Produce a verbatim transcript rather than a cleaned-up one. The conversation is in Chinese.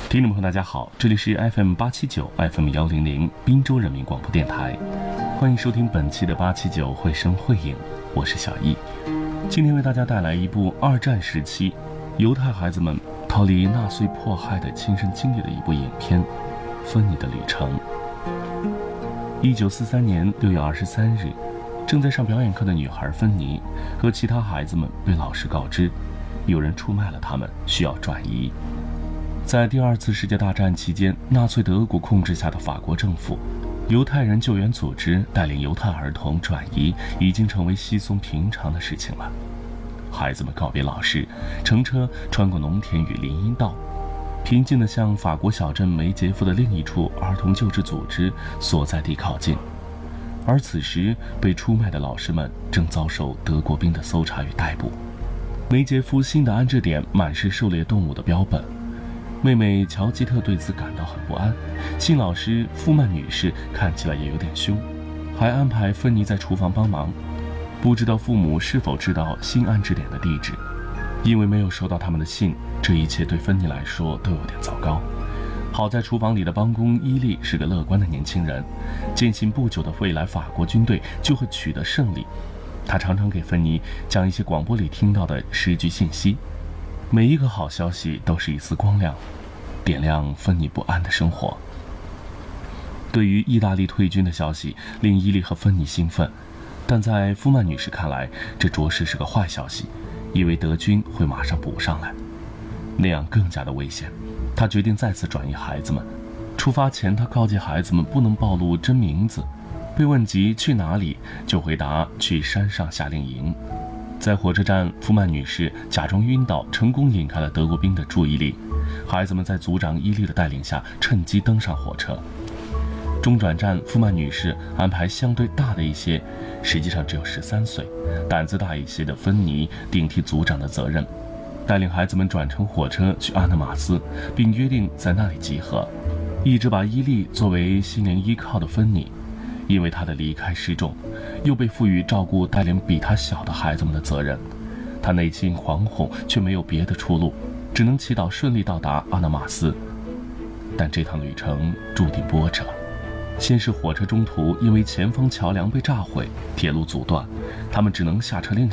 听众朋友大家好，这里是 F M 八七九 F M 幺零零滨州人民广播电台，欢迎收听本期的八七九绘声绘影，我是小易。今天为大家带来一部二战时期犹太孩子们逃离纳粹迫害的亲身经历的一部影片《芬妮的旅程》。一九四三年六月二十三日，正在上表演课的女孩芬妮和其他孩子们被老师告知，有人出卖了他们，需要转移。在第二次世界大战期间，纳粹德国控制下的法国政府，犹太人救援组织带领犹太儿童转移，已经成为稀松平常的事情了。孩子们告别老师，乘车穿过农田与林荫道，平静地向法国小镇梅杰夫的另一处儿童救治组织所在地靠近。而此时，被出卖的老师们正遭受德国兵的搜查与逮捕。梅杰夫新的安置点满是狩猎动物的标本。妹妹乔吉特对此感到很不安，新老师夫曼女士看起来也有点凶，还安排芬妮在厨房帮忙。不知道父母是否知道新安置点的地址，因为没有收到他们的信，这一切对芬妮来说都有点糟糕。好在厨房里的帮工伊利是个乐观的年轻人，坚信不久的未来法国军队就会取得胜利。他常常给芬妮讲一些广播里听到的诗句信息，每一个好消息都是一丝光亮，点亮芬妮不安的生活。对于意大利退军的消息令伊利和芬妮兴奋，但在夫曼女士看来，这着实是个坏消息，因为德军会马上补上来，那样更加的危险。她决定再次转移孩子们。出发前，她告诫孩子们不能暴露真名字，被问及去哪里，就回答去山上夏令营。在火车站，夫曼女士假装晕倒，成功引开了德国兵的注意力。孩子们在组长伊利的带领下趁机登上火车。中转站，夫曼女士安排相对大的一些，实际上只有十三岁，胆子大一些的芬妮顶替组长的责任，带领孩子们转乘火车去阿纳马斯，并约定在那里集合。一直把伊利作为心灵依靠的芬妮，因为他的离开失重，又被赋予照顾带领比他小的孩子们的责任。他内心惶恐，却没有别的出路，只能祈祷顺利到达阿纳马斯。但这趟旅程注定波折。先是火车中途因为前方桥梁被炸毁，铁路阻断，他们只能下车另